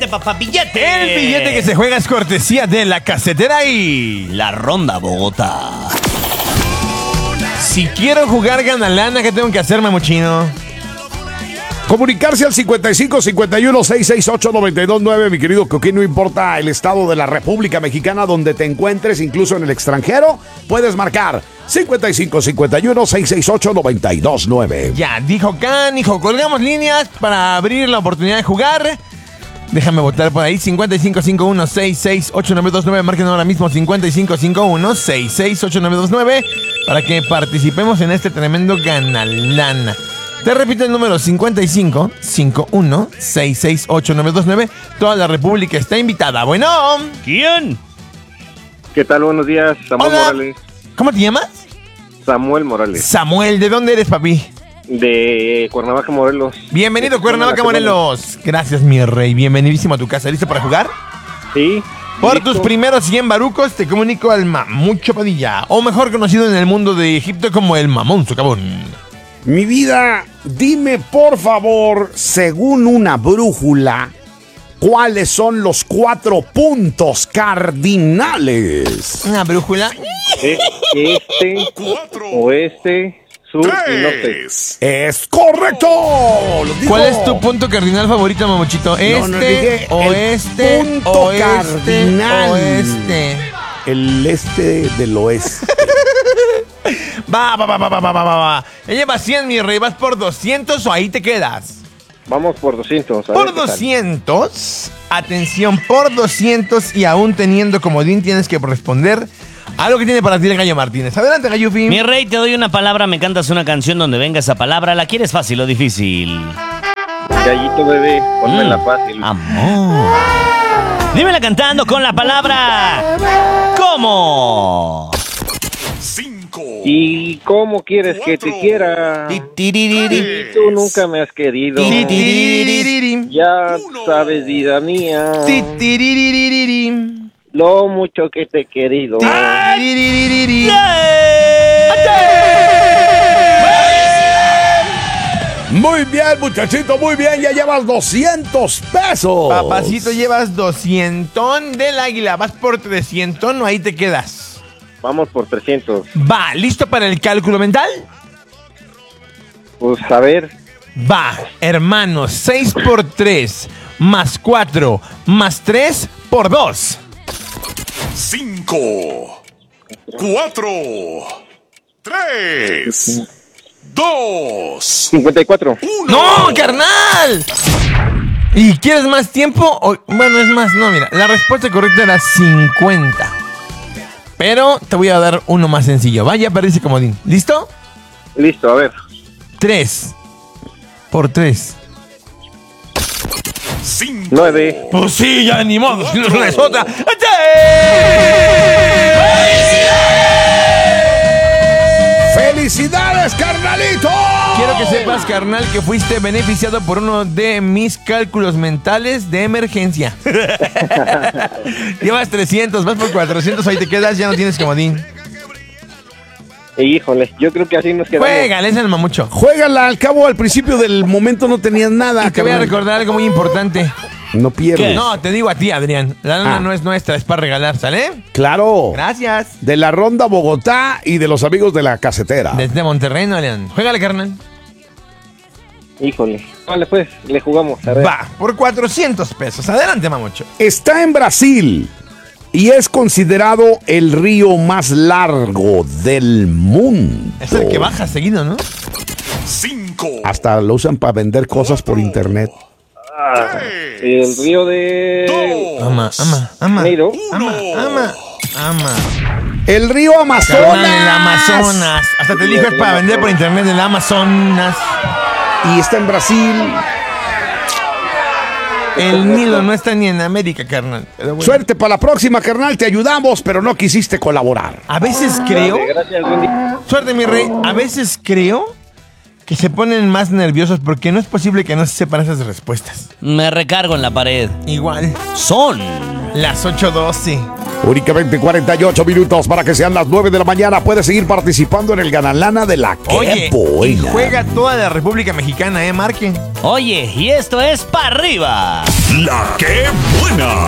papá, billete. El billete que se juega es cortesía de La Casetera y La Ronda Bogotá. Si quiero jugar Ganalana, ¿qué tengo que hacer, mamuchino? Comunicarse al 55 51 668 929, mi querido Coquín. No importa el estado de la República Mexicana donde te encuentres, incluso en el extranjero, puedes marcar 55 51 668 929. Ya, dijo Canijo, colgamos líneas para abrir la oportunidad de jugar. Déjame votar por ahí, 5551 668 929, marquen ahora mismo 5551 668 929 para que participemos en este tremendo Ganalana. Te repito el número 55 51 668 929. Toda la República está invitada. Bueno. ¿Quién? ¿Qué tal? Buenos días, Samuel Hola. Morales. ¿Cómo te llamas? Samuel Morales, Samuel, ¿de dónde eres, papi? de Cuernavaca, Morelos. Bienvenido, Cuernavaca, Morelos. Gracias, mi rey. Bienvenidísimo a tu casa. ¿Listo para jugar? Sí. Por listo. tus primeros 100 barucos te comunico al Mamucho Padilla, o mejor conocido en el mundo de Egipto como el Mamón Socavón. Mi vida, dime por favor, según una brújula, ¿cuáles son los 4 puntos cardinales? Una brújula. Este, oeste, sur y norte. ¡Es correcto! Lo digo. ¿Cuál es tu punto cardinal favorito, Mamuchito? dije Oeste, el punto oeste, cardinal. oeste. El este del oeste. Va. Ya llevas 100, mi rey. ¿Vas por 200 o ahí te quedas? Vamos por 200. a Por ver qué tal. 200, atención, por 200 y aún teniendo comodín tienes que responder a lo que tiene para ti el Gallo Martínez. Adelante, Gallufi. Mi rey, te doy una palabra, me cantas una canción donde venga esa palabra. ¿La quieres fácil o difícil? Gallito bebé, ponmela fácil. Amor. Dímela cantando con la palabra. ¿Cómo? ¿Y cómo quieres que te quiera? Y tú nunca me has querido. Ya sabes, vida mía, lo mucho que te he querido. Muy bien, muchachito, muy bien. Ya llevas 200 pesos. Papacito, llevas 200 del águila. Vas por 300, no ahí te quedas. Vamos por 300. Va, ¿listo para el cálculo mental? Pues a ver. Va, hermano, 6 por 3, más 4, más 3 por 2. 5, 4, 3, 2, 54. 1. ¡No, carnal! ¿Y quieres más tiempo? Bueno, es más, no, mira, la respuesta correcta era 50. Pero te voy a dar uno más sencillo. Vaya, perdiste comodín. ¿Listo? Listo, a ver. 3 por 3. 5. 9. Pues sí, ya ni modo, si no es una es otra. ¡Felicidades, carnalito! Quiero que sepas, carnal, que fuiste beneficiado por uno de mis cálculos mentales de emergencia. Llevas 300, vas por 400, ahí te quedas, ya no tienes comodín. Híjole, yo creo que así nos quedamos. Juégale, es el mamucho. Juégala, al cabo, al principio del momento no tenías nada. Y te voy a carnal. recordar algo muy importante. No pierdes. No, te digo a ti, Adrián. La lana no es nuestra, es para regalar, ¿sale? Claro. Gracias. De la Ronda Bogotá y de los amigos de La Casetera. Desde Monterrey, no, Adrián. Juégale, carnal. Híjole. Vale, pues, le jugamos. A ver. Va, por 400 pesos. Adelante, mamucho. Está en Brasil y es considerado el río más largo del mundo. Es el que baja seguido, ¿no? 5. Hasta lo usan para vender cosas por internet. El río de... Ama. Janeiro. Ama. El río Amazonas. Carnal, el Amazonas. Hasta te dijo es para vender por internet el Amazonas. Y está en Brasil. El Nilo no está ni en América, carnal. Pero bueno. Suerte para la próxima, carnal. Te ayudamos, pero no quisiste colaborar. A veces creo... Gracias, Wendy. Suerte, mi rey. A veces creo que se ponen más nerviosos porque no es posible que no se sepan esas respuestas. Me recargo en la pared. Igual. Son Las 8:12. Únicamente 48 minutos para que sean las 9 de la mañana. Puedes seguir participando en el Ganalana de la que Oye, y juega toda la República Mexicana, marquen. Oye, y esto es para arriba. La que buena.